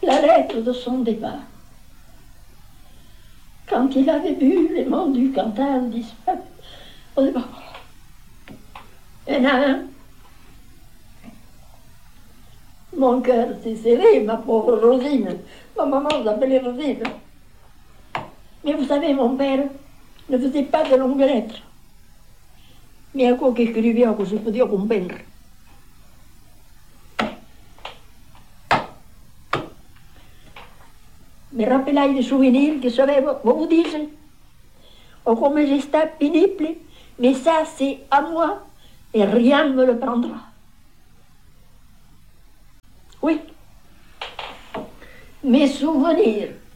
la lettre de son départ. Quand il avait bu les monts du Cantal disparu au départ. Et là, mon cœur s'est serré, ma pauvre Rosine. Ma maman s'appelait Rosine. Mais vous savez, mon père ne faisait pas de longues lettres. Mais à quoi qu'écrivait, à quoi je podia comprendre. Me rappelai des souvenirs que j'avais, vous dire, oh, comme j'étais pénible, mais ça c'est à moi et rien ne me le prendra. Oui, mes souvenirs